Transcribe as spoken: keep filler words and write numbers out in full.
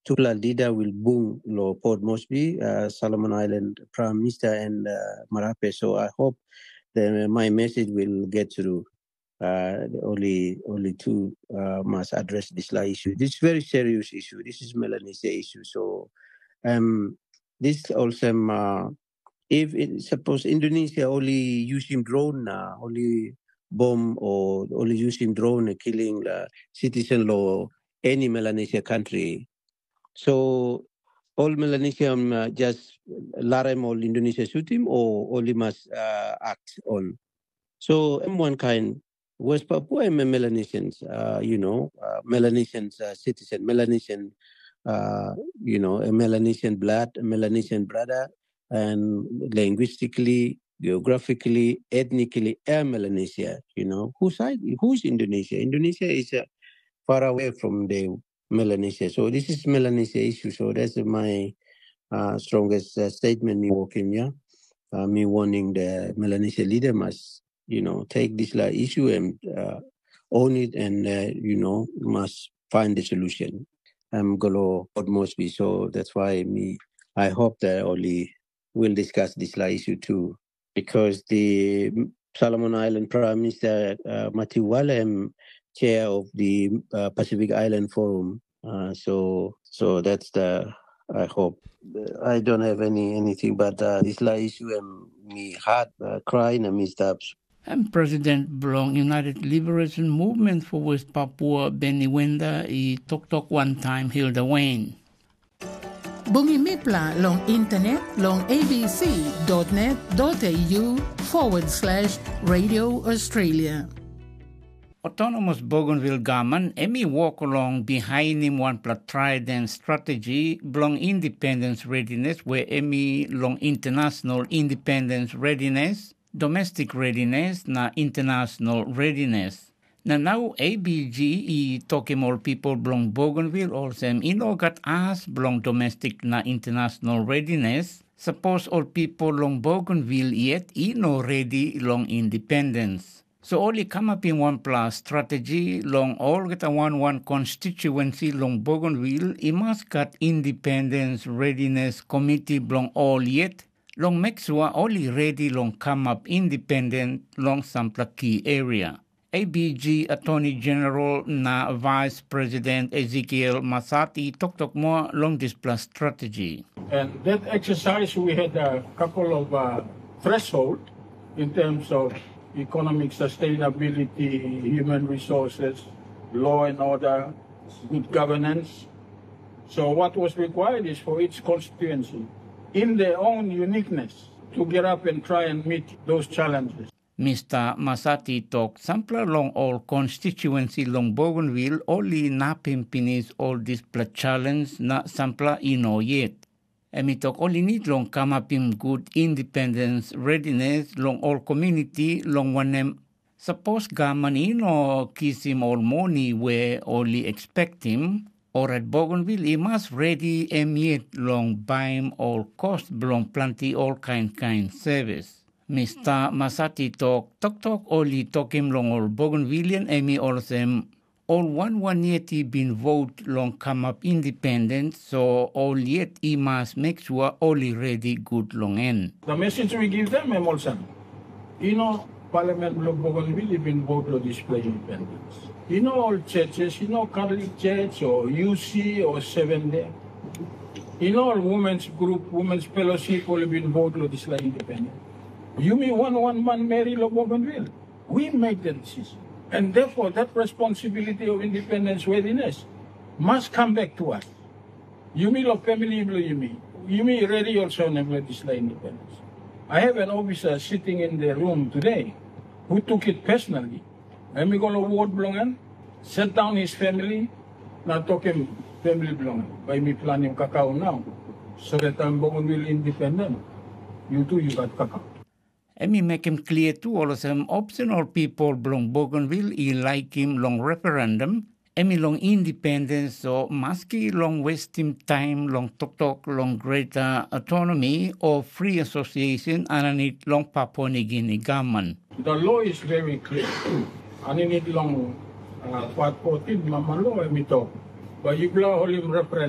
Tula leader will boom lo Port Moresby, uh, Solomon Island Prime Minister and uh, Marape. So I hope that my message will get through. Uh, only only two uh, must address this law issue. This is very serious issue. This is Melanesia issue. So um, this also um, uh, if it, suppose Indonesia only using drone uh, only bomb or only using drone uh, killing uh, citizen law any Melanesia country. So all Melanesia um, uh, just larem all Indonesia shoot him or only must uh, act on. So I'm one kind West Papua and Melanesians, uh, you know, uh, Melanesians uh, citizen, Melanesian, uh, you know, a Melanesian blood, a Melanesian brother, and linguistically, geographically, ethnically, are Melanesia. You know, whose side? Who's Indonesia? Indonesia is uh, far away from the Melanesia. So this is Melanesia issue. So that's my uh, strongest uh, statement. Me walking, yeah, uh, me warning the Melanesia leader must, you know, take this like, issue and uh, own it, and uh, you know, must find the solution. I'm gonna Port Moresby, so that's why me. I hope that Oli will discuss this like, issue too, because the Solomon Island Prime Minister uh, Matthew Wallem, chair of the uh, Pacific Island Forum. Uh, so, so that's the. I hope. I don't have any anything but uh, this like issue and me heart uh, crying and me stops. And President Blong United Liberation Movement for West Papua Benny Wenda i Tok Tok One Time Hilda Wayne. Bungi Mipla long internet long abc.net.au forward slash Radio Australia. Autonomous Bougainville government emi walk along behind him one plat trident strategy belong independence readiness where emi long international independence readiness, domestic readiness na international readiness. Na now A B G i talking all people belong Bougainville also inogat as belong domestic na international readiness. Suppose all people long Bougainville yet ino ready long independence. So only come up in one plus strategy long all get a one one constituency long Bougainville it must got independence readiness committee long all yet long make sure only ready long come up independent long some key area. A B G Attorney General na Vice President Ezekiel Masati talk talk more long this plus strategy. And that exercise we had a couple of uh, thresholds in terms of economic sustainability, human resources, law and order, good governance. So what was required is for each constituency, in their own uniqueness, to get up and try and meet those challenges. Mister Masati talk sampler long all constituency long Bougainville only na pimpinis all this challenge na sampler ino yet. Emi talk only need long come up in good independence readiness long all community long one them suppose government ino kiss him all money where only expect him or at Bougainville he must ready em yet long buy him all cost belong plenty all kind kind service. Mister Masati talk talk talk only talk him long all Bougainvillian emi all them all one one yet he been vote long come up independent, so all yet he must make sure only ready good long end. The message we give them, Emolson, you know, Parliament Bloc Bougainville been vote to display independence. You know all churches, you know Catholic Church or U C or Seven Day. You know all women's group, women's fellowship all been vote to display independence. You mean one one man Mary Lo Bougainville? We make the decision. And therefore, that responsibility of independence readiness must come back to us. You mean of family, you mean. You mean ready also to legislate independence. I have an officer sitting in the room today who took it personally. And we going to ward belonging, set down his family, now talk him family belonging. By me planning cacao now. So that I'm Bougainville independent. You too, you got cacao. Let me make him clear too, all of them optional people belong Bougainville, he like him long referendum, emi long independence, so maski long waste him time, long talk talk, long greater autonomy or free association, and I need long Papua New Guinea government. The law is very clear. And I need long part fourteen, mama law, emi talk. But you blow him referendum.